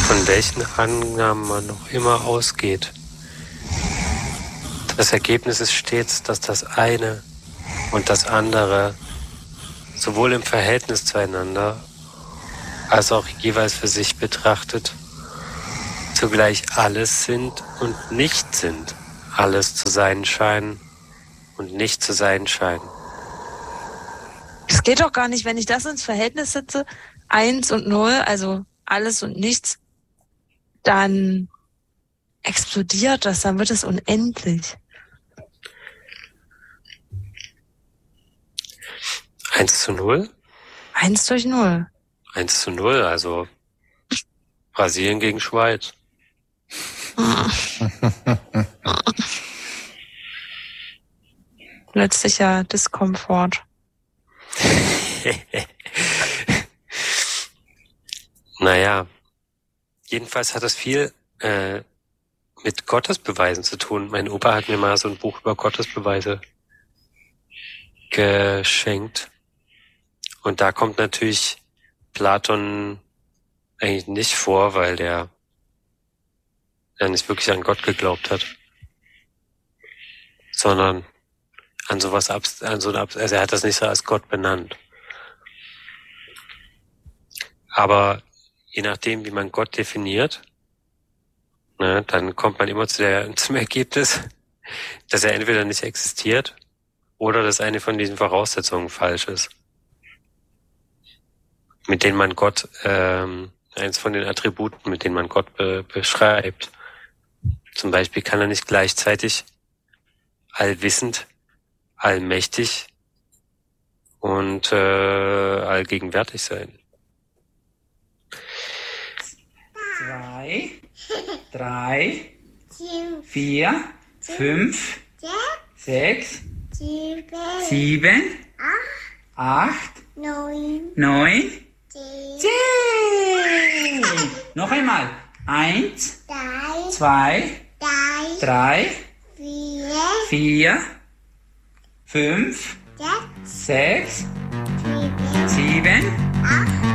von welchen Annahmen man noch immer ausgeht. Das Ergebnis ist stets, dass das eine und das andere sowohl im Verhältnis zueinander als auch jeweils für sich betrachtet zugleich alles sind und nicht sind, alles zu sein scheinen und nicht zu sein scheinen. Es geht doch gar nicht, wenn ich das ins Verhältnis setze, 1 und 0, also alles und nichts, dann explodiert das, dann wird es unendlich. 1:0? 1 durch 0. 1:0, also Brasilien gegen Schweiz. Plötzlicher Diskomfort. Naja, jedenfalls hat das viel mit Gottesbeweisen zu tun. Mein Opa hat mir mal so ein Buch über Gottesbeweise geschenkt. Und da kommt natürlich Platon eigentlich nicht vor, weil der ja nicht wirklich an Gott geglaubt hat, sondern an sowas, also er hat das nicht so als Gott benannt. Aber je nachdem, wie man Gott definiert, ne, dann kommt man immer zum Ergebnis, dass er entweder nicht existiert oder dass eine von diesen Voraussetzungen falsch ist, mit denen man Gott, eins von den Attributen, mit denen man Gott beschreibt. Zum Beispiel kann er nicht gleichzeitig allwissend, allmächtig und allgegenwärtig sein. 2, 3, 4, 5, 6, 7, 8, 9, 10. Noch einmal. 1, 2, 3, 4, 5, 6, 7, 8,